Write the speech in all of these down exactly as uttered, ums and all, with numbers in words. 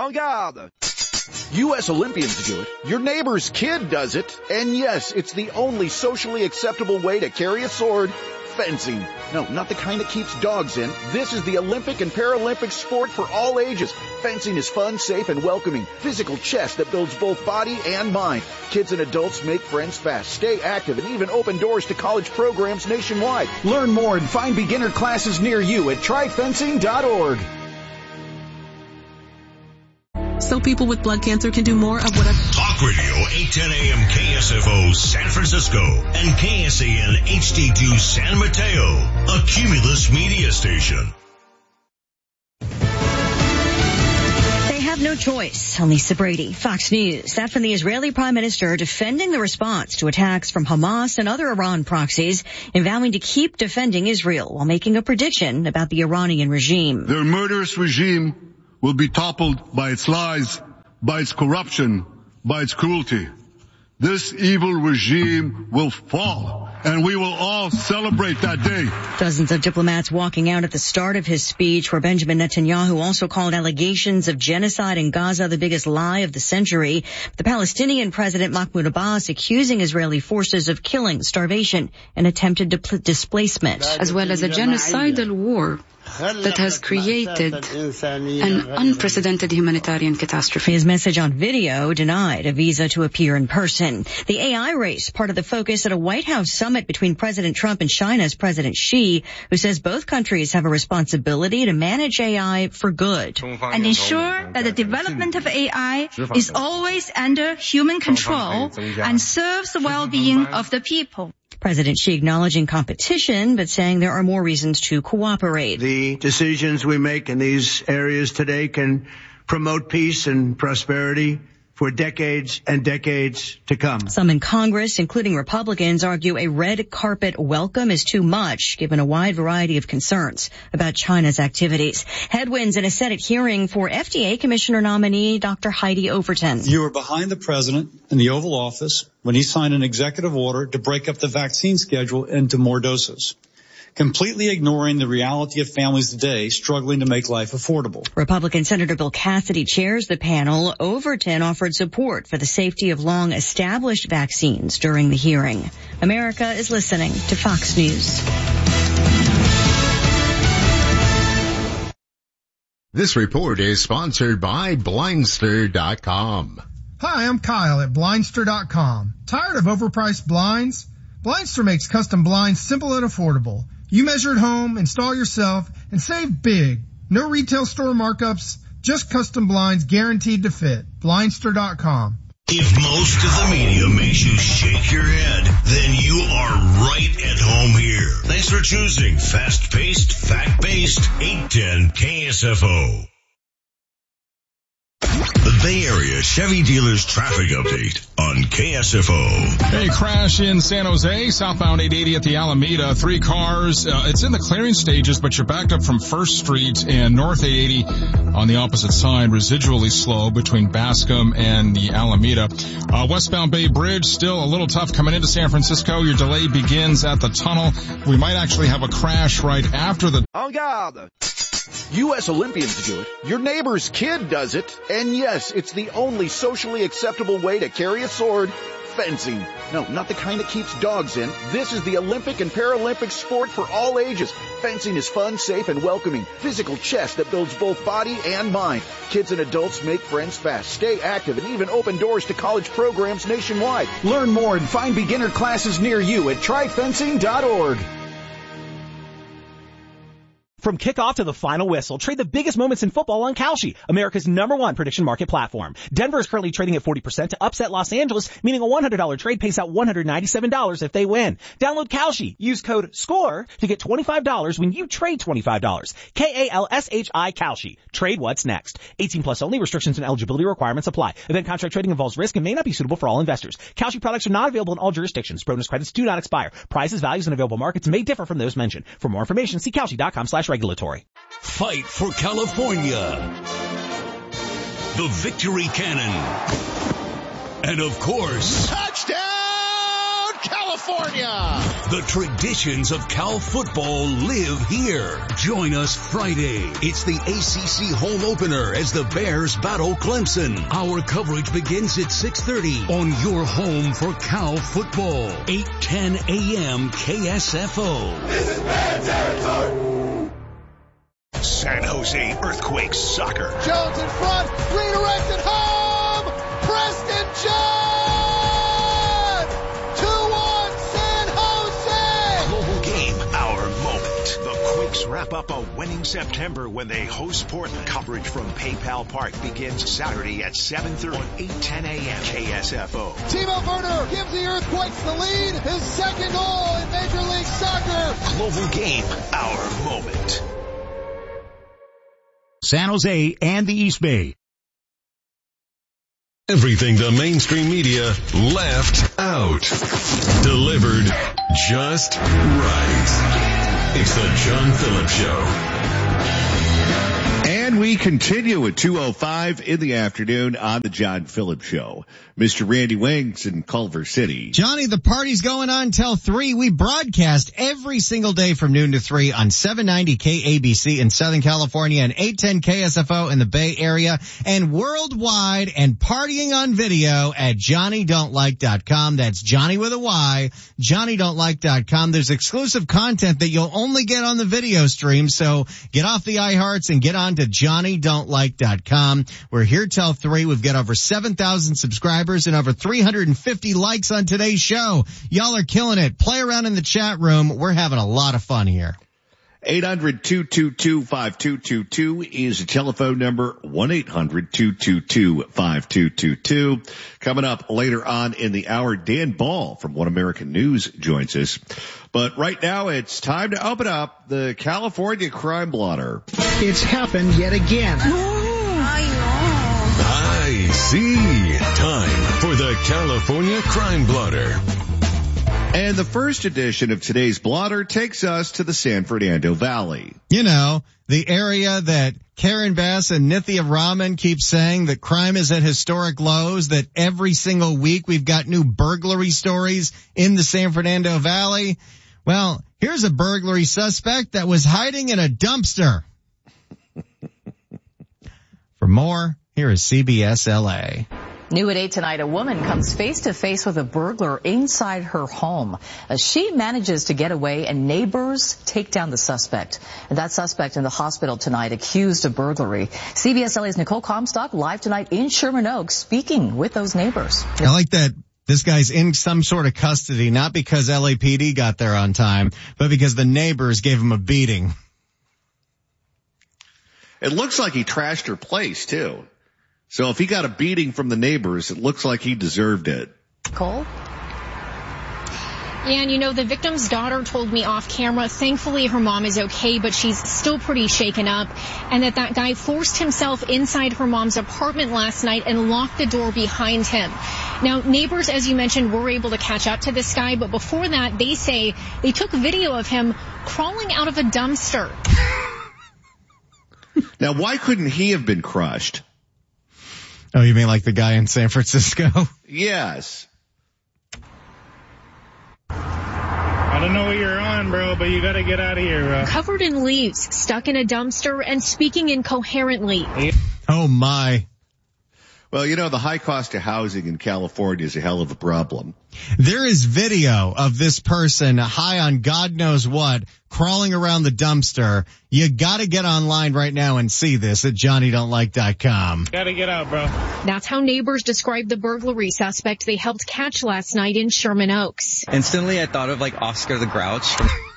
En garde! U S Olympians do it. Your neighbor's kid does it. And yes, it's the only socially acceptable way to carry a sword. Fencing. No, not the kind that keeps dogs in. This is the Olympic and Paralympic sport for all ages. Fencing is fun, safe, and welcoming. Physical chess that builds both body and mind. Kids and adults make friends fast, stay active, and even open doors to college programs nationwide. Learn more and find beginner classes near you at try fencing dot org. So people with blood cancer can do more of what a Talk Radio, eight ten a.m. K S F O San Francisco and K S A N H D two San Mateo, a Cumulus media station. They have no choice. I'm Lisa Brady, Fox News. That from the Israeli Prime Minister defending the response to attacks from Hamas and other Iran proxies and vowing to keep defending Israel while making a prediction about the Iranian regime. Their murderous regime will be toppled by its lies, by its corruption, by its cruelty. This evil regime will fall, and we will all celebrate that day. Dozens of diplomats walking out at the start of his speech, where Benjamin Netanyahu also called allegations of genocide in Gaza the biggest lie of the century. The Palestinian President Mahmoud Abbas accusing Israeli forces of killing, starvation, and attempted di- displacement. As well as a genocidal war that has created an unprecedented humanitarian catastrophe. His message on video denied a visa to appear in person. The A I race, part of the focus at a White House summit between President Trump and China's President Xi, who says both countries have a responsibility to manage A I for good. And ensure that the development of A I is always under human control and serves the well-being of the people. President Xi acknowledging competition, but saying there are more reasons to cooperate. The decisions we make in these areas today can promote peace and prosperity for decades and decades to come. Some in Congress, including Republicans, argue a red carpet welcome is too much, given a wide variety of concerns about China's activities. Headwinds in a Senate hearing for F D A Commissioner nominee Doctor Heidi Overton. You were behind the president in the Oval Office when he signed an executive order to break up the vaccine schedule into more doses, completely ignoring the reality of families today struggling to make life affordable. Republican Senator Bill Cassidy chairs the panel. Overton offered support for the safety of long-established vaccines during the hearing. America is listening to Fox News. This report is sponsored by Blindster dot com. Hi, I'm Kyle at Blindster dot com. Tired of overpriced blinds? Blindster makes custom blinds simple and affordable. You measure at home, install yourself, and save big. No retail store markups, just custom blinds guaranteed to fit. Blindster dot com. If most of the media makes you shake your head, then you are right at home here. Thanks for choosing fast-paced, fact-based eight ten K S F O. The Bay Area Chevy Dealers Traffic Update on K S F O. Hey, crash in San Jose, southbound eight eighty at the Alameda. Three cars. Uh, it's in the clearing stages, but you're backed up from First Street and North eight eighty on the opposite side, residually slow between Bascom and the Alameda. Uh, westbound Bay Bridge, still a little tough coming into San Francisco. Your delay begins at the tunnel. We might actually have a crash right after the... En garde! U S Olympians do it. Your neighbor's kid does it. And yes, it's the only socially acceptable way to carry a sword. Fencing. No, not the kind that keeps dogs in. This is the Olympic and Paralympic sport for all ages. Fencing is fun, safe, and welcoming. Physical chess that builds both body and mind. Kids and adults make friends fast, stay active, and even open doors to college programs nationwide. Learn more and find beginner classes near you at try fencing dot org. From kickoff to the final whistle, trade the biggest moments in football on Kalshi, America's number one prediction market platform. Denver is currently trading at forty percent to upset Los Angeles, meaning a one hundred dollars trade pays out one hundred ninety-seven dollars if they win. Download Kalshi. Use code SCORE to get twenty-five dollars when you trade twenty-five dollars. K A L S H I Kalshi. Trade what's next. eighteen plus only. Restrictions and eligibility requirements apply. Event contract trading involves risk and may not be suitable for all investors. Kalshi products are not available in all jurisdictions. Bonus credits do not expire. Prices, values, and available markets may differ from those mentioned. For more information, see Kalshi dot com slash regulatory. Fight for California. The Victory Cannon. And of course, touchdown, California! California. The traditions of Cal football live here. Join us Friday. It's the A C C home opener as the Bears battle Clemson. Our coverage begins at six thirty on your home for Cal football. eight ten a.m. K S F O. This is Bear territory. San Jose Earthquakes soccer. Jones in front, redirected home. Preston John. two one San Jose. Global game, our moment. The Quakes wrap up a winning September when they host Portland. Coverage from PayPal Park begins Saturday at seven thirty on eight ten a.m. K S F O. Timo Werner gives the Earthquakes the lead. His second goal in Major League Soccer. Global game, our moment. San Jose and the East Bay. Everything the mainstream media left out. Delivered just right. It's the John Phillips Show. And we continue at two oh five in the afternoon on the John Phillips Show. Mister Randy Wings in Culver City. Johnny, the party's going on till three. We broadcast every single day from noon to three on seven ninety K A B C in Southern California and eight ten K S F O in the Bay Area and worldwide and partying on video at Johnny Don't Like dot com. That's Johnny with a Y, Johnny Don't Like dot com. There's exclusive content that you'll only get on the video stream. So get off the iHearts and get on to Johnny Don't Like dot com. We're here till three. We've got over seven thousand subscribers and over three hundred fifty likes on today's show. Y'all are killing it. Play around in the chat room. We're having a lot of fun here. eight hundred, two two two, five two two two is the telephone number. one eight hundred, two two two, five two two two. Coming up later on in the hour, Dan Ball from One American News joins us. But right now it's time to open up the California Crime Blotter. It's happened yet again. I see. Time for the California Crime Blotter. And the first edition of today's blotter takes us to the San Fernando Valley. You know, the area that Karen Bass and Nithya Raman keep saying that crime is at historic lows, that every single week we've got new burglary stories in the San Fernando Valley. Well, here's a burglary suspect that was hiding in a dumpster. For more, here is C B S L A. New at eight tonight, a woman comes face to face with a burglar inside her home. As she manages to get away and neighbors take down the suspect. And that suspect in the hospital tonight accused of burglary. C B S L A's Nicole Comstock live tonight in Sherman Oaks speaking with those neighbors. I like that this guy's in some sort of custody, not because L A P D got there on time, but because the neighbors gave him a beating. It looks like he trashed her place too. So if he got a beating from the neighbors, it looks like he deserved it. Cole? And, you know, the victim's daughter told me off camera, thankfully her mom is okay, but she's still pretty shaken up, and that that guy forced himself inside her mom's apartment last night and locked the door behind him. Now, neighbors, as you mentioned, were able to catch up to this guy, but before that, they say they took video of him crawling out of a dumpster. Now, why couldn't he have been crushed? Oh, you mean like the guy in San Francisco? Yes. I don't know what you're on, bro, but you gotta get out of here, bro. Covered in leaves, stuck in a dumpster, and speaking incoherently. Oh, my. Well, you know, the high cost of housing in California is a hell of a problem. There is video of this person high on God knows what, crawling around the dumpster. You gotta get online right now and see this at Johnny Don't Like dot com. Gotta get out, bro. That's how neighbors described the burglary suspect they helped catch last night in Sherman Oaks. Instantly, I thought of like Oscar the Grouch.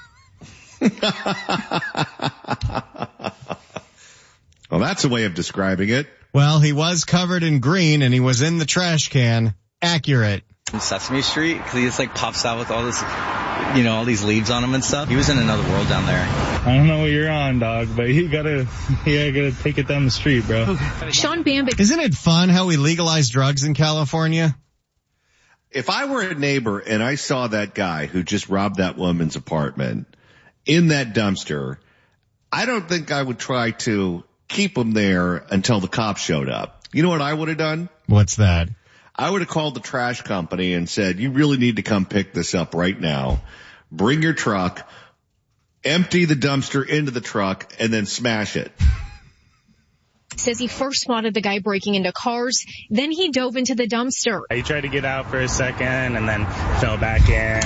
Well, that's a way of describing it. Well, he was covered in green and he was in the trash can. Accurate. From Sesame Street, because he just like pops out with all this, you know, all these leaves on him and stuff. He was in another world down there. I don't know what you're on, dog, but you gotta, yeah, gotta take it down the street, bro. Sean Bambick. Isn't it fun how we legalize drugs in California? If I were a neighbor and I saw that guy who just robbed that woman's apartment in that dumpster, I don't think I would try to keep him there until the cops showed up. You know what I would have done? What's that? I would have called the trash company and said, you really need to come pick this up right now. Bring your truck, empty the dumpster into the truck, and then smash it. Says he first spotted the guy breaking into cars, then he dove into the dumpster. He tried to get out for a second and then fell back in.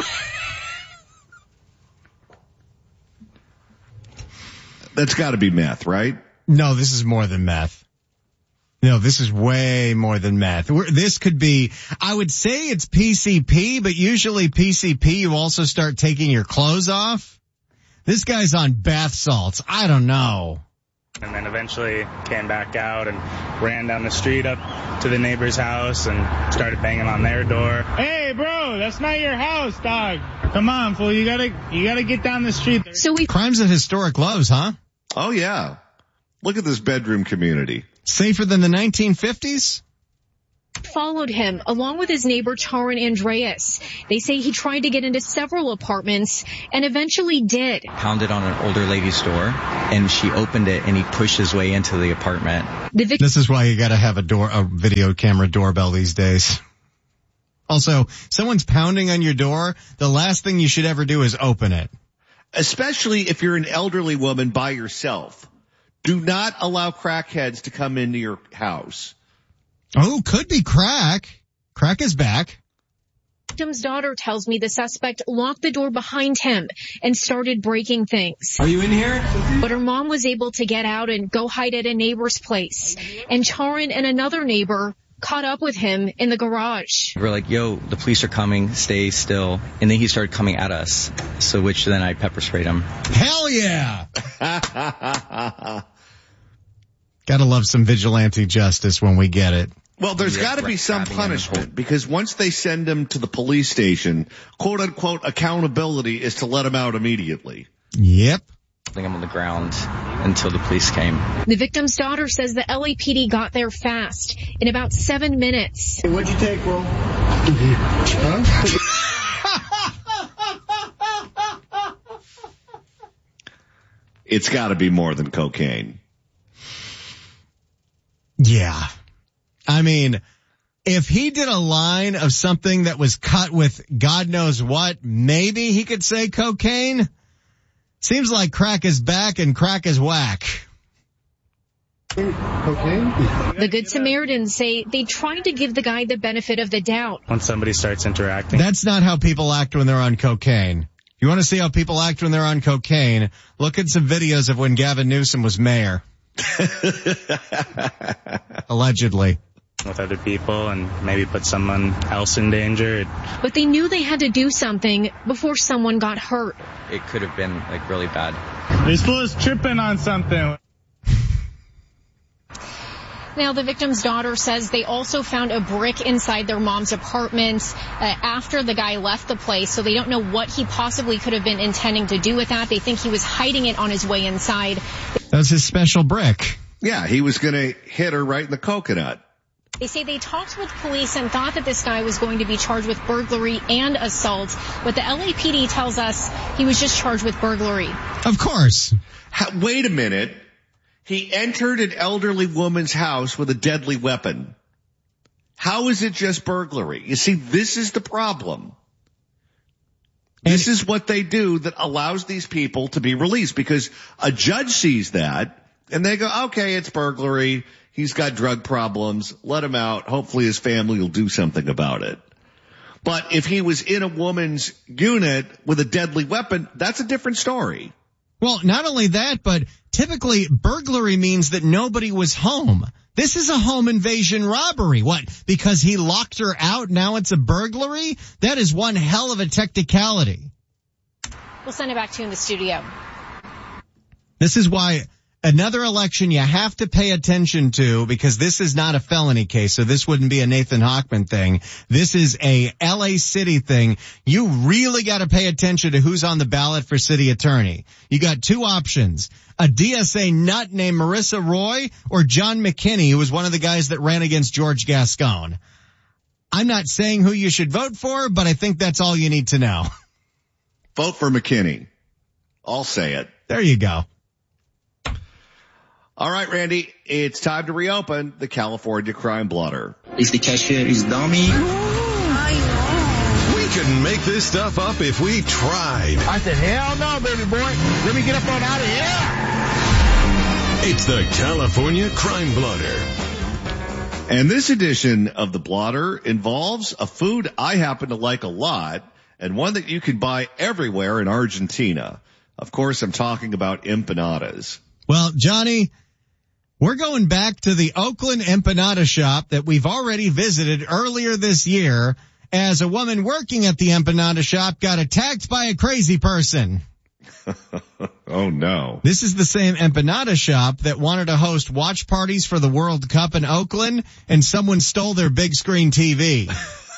That's got to be meth, right? No, this is more than meth. No, this is way more than meth. We're, this could be, I would say it's P C P, but usually P C P you also start taking your clothes off. This guy's on bath salts. I don't know. And then eventually came back out and ran down the street up to the neighbor's house and started banging on their door. Hey, bro, that's not your house, dog. Come on, fool. You gotta, you gotta get down the street. So we Crimes at historic lows, huh? Oh, yeah. Look at this bedroom community. Safer than the nineteen fifties? Followed him along with his neighbor Charon Andreas. They say he tried to get into several apartments and eventually did. Pounded on an older lady's door and she opened it and he pushed his way into the apartment. The vic- this is why you gotta have a door, a video camera doorbell these days. Also, someone's pounding on your door, the last thing you should ever do is open it. Especially if you're an elderly woman by yourself. Do not allow crackheads to come into your house. Oh, could be crack. Crack is back. The victim's daughter tells me the suspect locked the door behind him and started breaking things. Are you in here? But her mom was able to get out and go hide at a neighbor's place. And Charon and another neighbor caught up with him in the garage. We're like, yo, the police are coming, stay still. And then he started coming at us. So which then I pepper sprayed him. Hell yeah! Gotta love some vigilante justice when we get it. Well, there's got to be some punishment because once they send him to the police station, quote unquote accountability is to let him out immediately. Yep. I think I'm on the ground until the police came. The victim's daughter says the L A P D got there fast in about seven minutes. Hey, what'd you take, bro? It's got to be more than cocaine. Yeah. I mean, if he did a line of something that was cut with God knows what, maybe he could say cocaine. Seems like crack is back and crack is whack. Cocaine? The Good Samaritans say they tried to give the guy the benefit of the doubt. When somebody starts interacting. That's not how people act when they're on cocaine. You want to see how people act when they're on cocaine? Look at some videos of when Gavin Newsom was mayor. Allegedly. With other people and maybe put someone else in danger. But they knew they had to do something before someone got hurt. It could have been like really bad. This fool's tripping on something. Now, the victim's daughter says they also found a brick inside their mom's apartment uh, after the guy left the place, so they don't know what he possibly could have been intending to do with that. They think he was hiding it on his way inside. That was his special brick. Yeah, he was going to hit her right in the coconut. They say they talked with police and thought that this guy was going to be charged with burglary and assault, but the L A P D tells us he was just charged with burglary. Of course. How, wait a minute. He entered an elderly woman's house with a deadly weapon. How is it just burglary? You see, this is the problem. This is what they do that allows these people to be released because a judge sees that and they go, okay, it's burglary. He's got drug problems. Let him out. Hopefully his family will do something about it. But if he was in a woman's unit with a deadly weapon, that's a different story. Well, not only that, but typically burglary means that nobody was home. This is a home invasion robbery. What? Because he locked her out, now it's a burglary? That is one hell of a technicality. We'll send it back to you in the studio. This is why another election you have to pay attention to, because this is not a felony case, so this wouldn't be a Nathan Hochman thing. This is a L A City thing. You really got to pay attention to who's on the ballot for city attorney. You got two options. A D S A nut named Marissa Roy or John McKinney, who was one of the guys that ran against George Gascon. I'm not saying who you should vote for, but I think that's all you need to know. Vote for McKinney. I'll say it. There you go. All right, Randy, it's time to reopen the California crime blotter. if the cashier is dummy. We couldn't make this stuff up if we tried. I said, hell no, baby boy. Let me get up on out of here. It's the California Crime Blotter. And this edition of the Blotter involves a food I happen to like a lot and one that you can buy everywhere in Argentina. Of course, I'm talking about empanadas. Well, Johnny, we're going back to the Oakland empanada shop that we've already visited earlier this year as a woman working at the empanada shop got attacked by a crazy person. Oh, no. This is the same empanada shop that wanted to host watch parties for the World Cup in Oakland, and someone stole their big screen T V.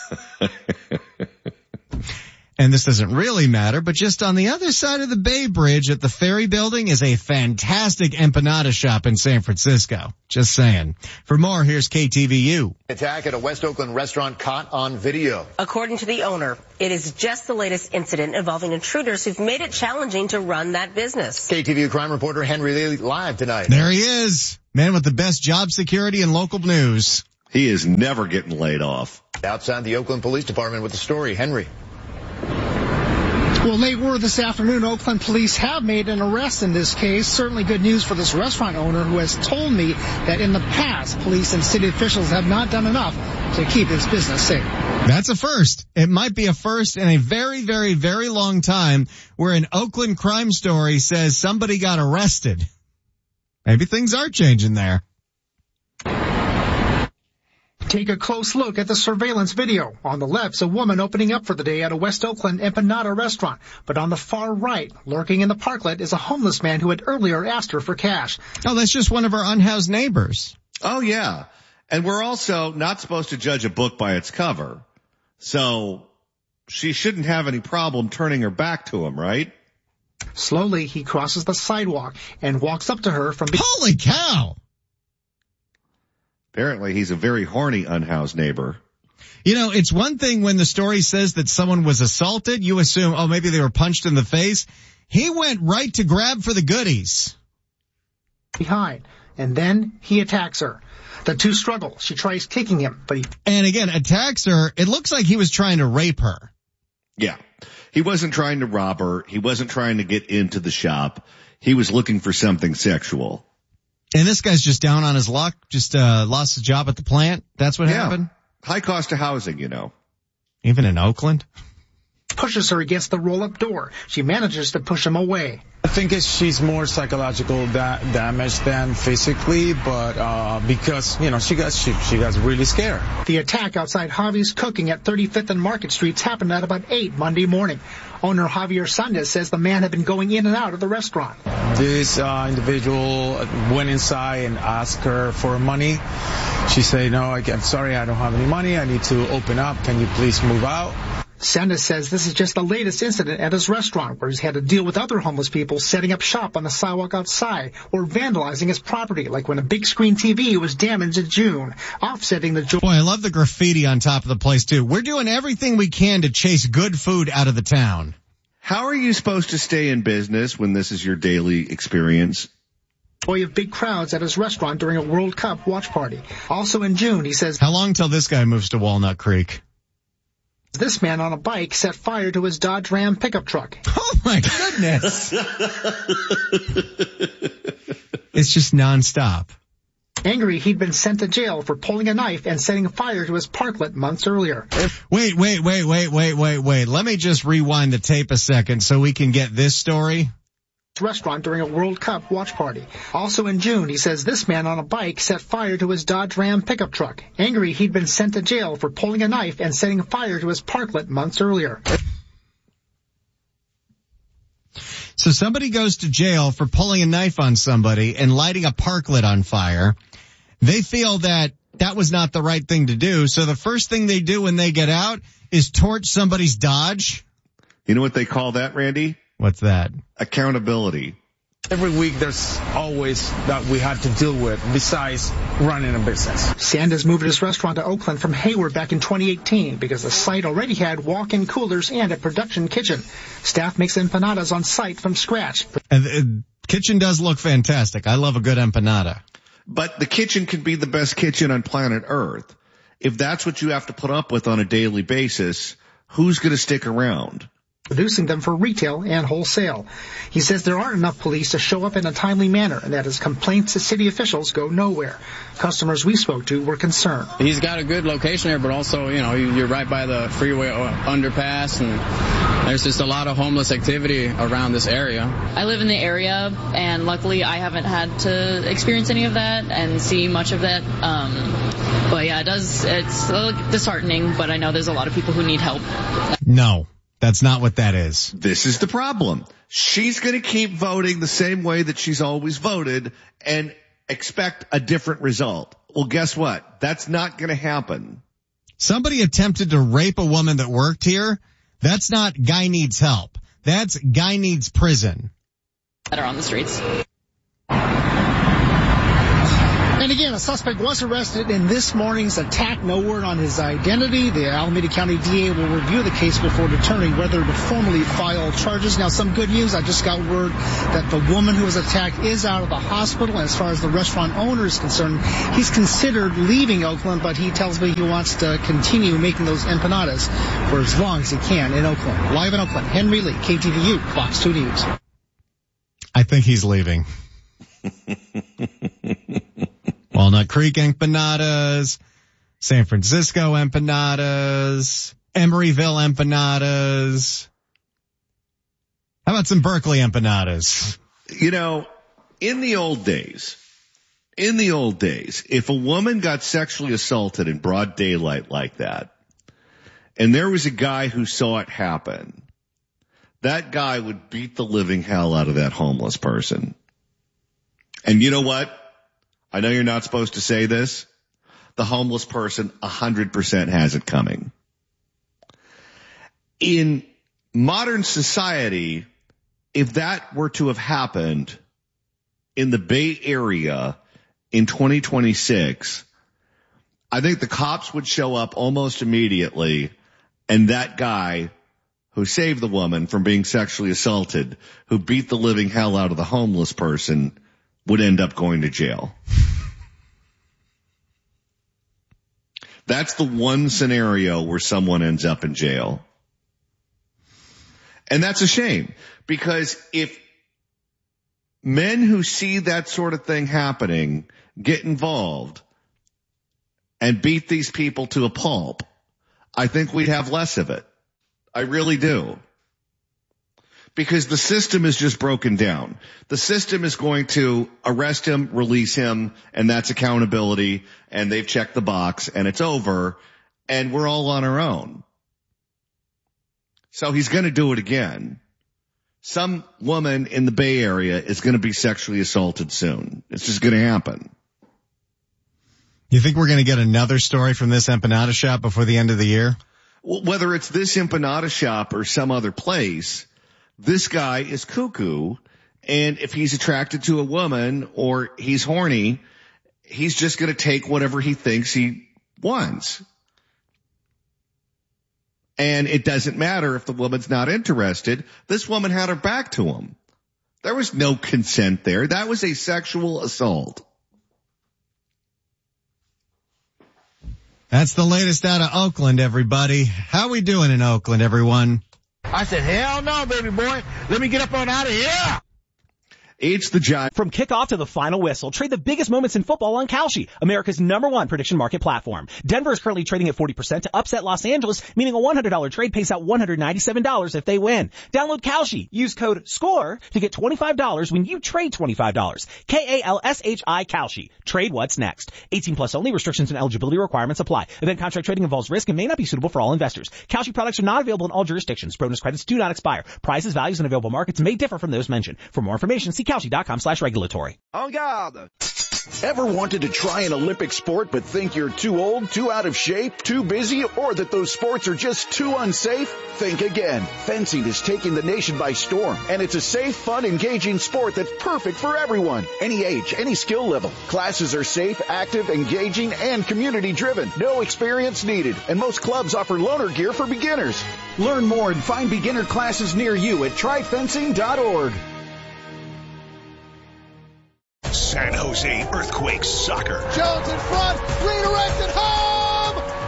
And this doesn't really matter, but just on the other side of the Bay Bridge at the Ferry Building is a fantastic empanada shop in San Francisco. Just saying. For more, here's K T V U. Attack at a West Oakland restaurant caught on video. According to the owner, it is just the latest incident involving intruders who've made it challenging to run that business. K T V U crime reporter Henry Lee live tonight. There he is. Man with the best job security in local news. He is never getting laid off. Outside the Oakland Police Department with the story. Henry. Well, late word this afternoon, Oakland police have made an arrest in this case. Certainly good news for this restaurant owner who has told me that in the past, police and city officials have not done enough to keep his business safe. That's a first. It might be a first in a very, very, very long time where an Oakland crime story says somebody got arrested. Maybe things are changing there. Take a close look at the surveillance video. On the left is a woman opening up for the day at a West Oakland empanada restaurant. But on the far right, lurking in the parklet, is a homeless man who had earlier asked her for cash. Oh, that's just one of our unhoused neighbors. Oh, yeah. And we're also not supposed to judge a book by its cover. So she shouldn't have any problem turning her back to him, right? Slowly, he crosses the sidewalk and walks up to her from... Holy cow! Apparently, he's a very horny unhoused neighbor. You know, it's one thing when the story says that someone was assaulted. You assume, oh, maybe they were punched in the face. He went right to grab for the goodies. Behind, and then he attacks her. The two struggle. She tries kicking him, but he... And again, attacks her. It looks like he was trying to rape her. Yeah. He wasn't trying to rob her. He wasn't trying to get into the shop. He was looking for something sexual. And this guy's just down on his luck, just uh lost his job at the plant. That's what yeah. happened? High cost of housing, you know. Even in Oakland? Pushes her against the roll-up door. She manages to push him away. I think it's, she's more psychological da- damage than physically, but uh because, you know, she got she, she got really scared. The attack outside Javi's Cooking at thirty-fifth and Market Streets happened at about eight Monday morning. Owner Javier Sandez says the man had been going in and out of the restaurant. This uh, individual went inside and asked her for money. She said, no, I, I'm sorry, I don't have any money. I need to open up. Can you please move out? Sanders says this is just the latest incident at his restaurant, where he's had to deal with other homeless people setting up shop on the sidewalk outside or vandalizing his property, like when a big screen T V was damaged in June, offsetting the joy. Boy, I love the graffiti on top of the place, too. We're doing everything we can to chase good food out of the town. How are you supposed to stay in business when this is your daily experience? Joy of big crowds at his restaurant during a World Cup watch party. Also in June, he says... How long till this guy moves to Walnut Creek? This man on a bike set fire to his Dodge Ram pickup truck. Oh, my goodness. It's just nonstop. Angry, he'd been sent to jail for pulling a knife and setting fire to his parklet months earlier. Wait, wait, wait, wait, wait, wait, wait. Let me just rewind the tape a second so we can get this story. Restaurant during a World Cup watch party. Also in June, he says this man on a bike set fire to his Dodge Ram pickup truck. Angry, he'd been sent to jail for pulling a knife and setting fire to his parklet months earlier. So somebody goes to jail for pulling a knife on somebody and lighting a parklet on fire. They feel that that was not the right thing to do. So the first thing they do when they get out is torch somebody's Dodge. You know what they call that, Randy? What's that? Accountability. Every week there's always that we had to deal with besides running a business. Sanders moved his restaurant to Oakland from Hayward back in twenty eighteen because the site already had walk-in coolers and a production kitchen. Staff makes empanadas on site from scratch. And the kitchen does look fantastic. I love a good empanada. But the kitchen can be the best kitchen on planet Earth. if that's what you have to put up with on a daily basis, who's going to stick around? Producing them for retail and wholesale. He says there aren't enough police to show up in a timely manner and that his complaints to city officials go nowhere. Customers we spoke to were concerned. He's got a good location there, but also, you know, you're right by the freeway underpass, and there's just a lot of homeless activity around this area. I live in the area, and luckily I haven't had to experience any of that and see much of that. Um, but yeah, it does, it's a little disheartening, but I know there's a lot of people who need help. No. That's not what that is. This is the problem. She's going to keep voting the same way that she's always voted and expect a different result. Well, guess what? That's not going to happen. Somebody attempted to rape a woman that worked here. That's not guy needs help. That's guy needs prison. That are on the streets. And again, a suspect was arrested in this morning's attack. No word on his identity. The Alameda County D A will review the case before determining whether to formally file charges. Now, some good news. I just got word that the woman who was attacked is out of the hospital. And as far as the restaurant owner is concerned, he's considered leaving Oakland, but he tells me he wants to continue making those empanadas for as long as he can in Oakland. Live in Oakland, Henry Lee, K T V U, Fox two News. I think he's leaving. Walnut Creek empanadas, San Francisco empanadas, Emeryville empanadas. How about some Berkeley empanadas? You know, in the old days, in the old days, if a woman got sexually assaulted in broad daylight like that, and there was a guy who saw it happen, that guy would beat the living hell out of that homeless person. And you know what? I know you're not supposed to say this. The homeless person one hundred percent has it coming. In modern society, if that were to have happened in the Bay Area in twenty twenty-six, I think the cops would show up almost immediately, and that guy who saved the woman from being sexually assaulted, who beat the living hell out of the homeless person, would end up going to jail. That's the one scenario where someone ends up in jail. And that's a shame, because if men who see that sort of thing happening get involved and beat these people to a pulp, I think we'd have less of it. I really do. Because the system is just broken down. The system is going to arrest him, release him, and that's accountability, and they've checked the box, and it's over, and we're all on our own. So he's going to do it again. Some woman in the Bay Area is going to be sexually assaulted soon. It's just going to happen. You think we're going to get another story from this empanada shop before the end of the year? Well, whether it's this empanada shop or some other place, this guy is cuckoo, and if he's attracted to a woman or he's horny, he's just going to take whatever he thinks he wants. And it doesn't matter if the woman's not interested. This woman had her back to him. There was no consent there. That was a sexual assault. That's the latest out of Oakland, everybody. How we doing in Oakland, everyone? I said, hell no, baby boy. Let me get up on out of here. It's the Giants. From kickoff to the final whistle, trade the biggest moments in football on Kalshi, America's number one prediction market platform. Denver is currently trading at forty percent to upset Los Angeles, meaning a one hundred dollars trade pays out one hundred ninety-seven dollars if they win. Download Kalshi. Use code SCORE to get twenty-five dollars when you trade twenty-five dollars. K A L S H I Kalshi. Trade what's next. eighteen plus only. Restrictions and eligibility requirements apply. Event contract trading involves risk and may not be suitable for all investors. Kalshi products are not available in all jurisdictions. Bonus credits do not expire. Prices, values, and available markets may differ from those mentioned. For more information, see Kalshi.com slash regulatory. En garde! Ever wanted to try an Olympic sport but think you're too old, too out of shape, too busy, or that those sports are just too unsafe? Think again. Fencing is taking the nation by storm, and it's a safe, fun, engaging sport that's perfect for everyone. Any age, any skill level. Classes are safe, active, engaging, and community-driven. No experience needed, and most clubs offer loaner gear for beginners. Learn more and find beginner classes near you at try fencing dot org. San Jose Earthquakes soccer. Jones in front, redirected home!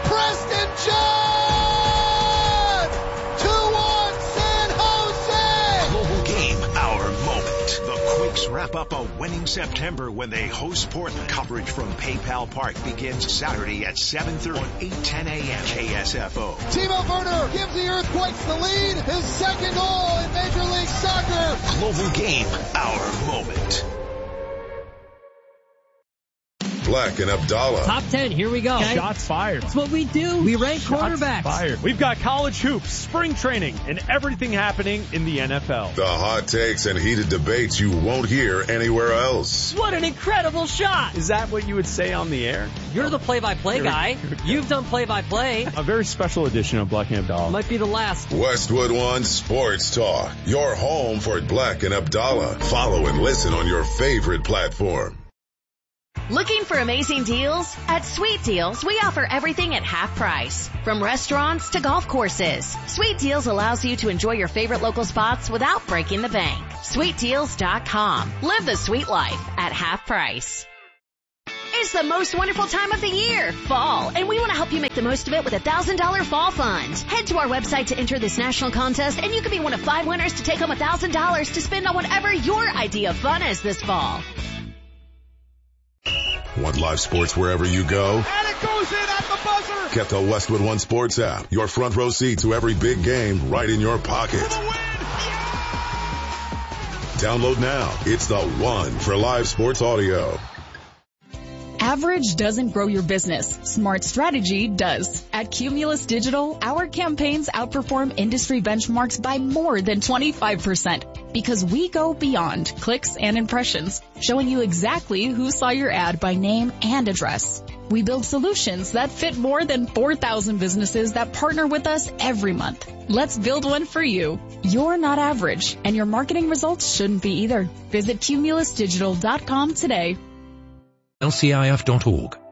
wrap up a winning September when they host Portland. Coverage from PayPal Park begins Saturday at seven thirty on eight ten a.m. K S F O. Timo Werner gives the Earthquakes the lead. His second goal in Major League Soccer. Global Game, our moment. Black and Abdallah. Top ten, here we go. Okay. Shots fired. That's what we do. We rank Shots quarterbacks. Fired. We've got college hoops, spring training, and everything happening in the N F L. The hot takes and heated debates you won't hear anywhere else. What an incredible shot. Is that what you would say on the air? You're the play-by-play guy. You've done play-by-play. A very special edition of Black and Abdallah. Might be the last. Westwood One Sports Talk. Your home for Black and Abdallah. Follow and listen on your favorite platform. Looking for amazing deals? At Sweet Deals, we offer everything at half price. From restaurants to golf courses. Sweet Deals allows you to enjoy your favorite local spots without breaking the bank. Sweet Deals dot com. Live the sweet life at half price. It's the most wonderful time of the year, fall, and we want to help you make the most of it with a one thousand dollars fall fund. Head to our website to enter this national contest, and you could be one of five winners to take home one thousand dollars to spend on whatever your idea of fun is this fall. Want live sports wherever you go? And it goes in at the buzzer. Get the Westwood One Sports app. Your front row seat to every big game right in your pocket. For the win. Download now. It's the one for live sports audio. Average doesn't grow your business. Smart strategy does. At Cumulus Digital, our campaigns outperform industry benchmarks by more than twenty-five percent because we go beyond clicks and impressions, showing you exactly who saw your ad by name and address. We build solutions that fit more than four thousand businesses that partner with us every month. Let's build one for you. You're not average, and your marketing results shouldn't be either. Visit Cumulus Digital dot com today. L C I F dot org.